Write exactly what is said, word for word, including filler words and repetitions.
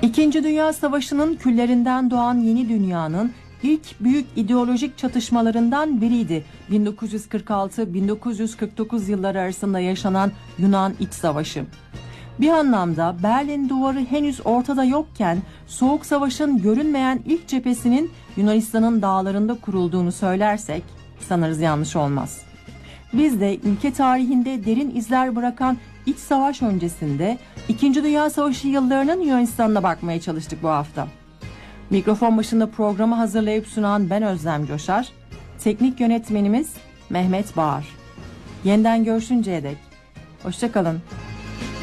İkinci Dünya Savaşı'nın küllerinden doğan yeni dünyanın ilk büyük ideolojik çatışmalarından biriydi bin dokuz yüz kırk altı bin dokuz yüz kırk dokuz yılları arasında yaşanan Yunan İç Savaşı. Bir anlamda Berlin Duvarı henüz ortada yokken Soğuk Savaş'ın görünmeyen ilk cephesinin Yunanistan'ın dağlarında kurulduğunu söylersek sanırız yanlış olmaz. Biz de ülke tarihinde derin izler bırakan İç Savaş öncesinde İkinci Dünya Savaşı yıllarının Yunanistan'ına bakmaya çalıştık bu hafta. Mikrofon başında programı hazırlayıp sunan ben Özlem Coşar, teknik yönetmenimiz Mehmet Bağır. Yeniden görüşünceye dek hoşça kalın.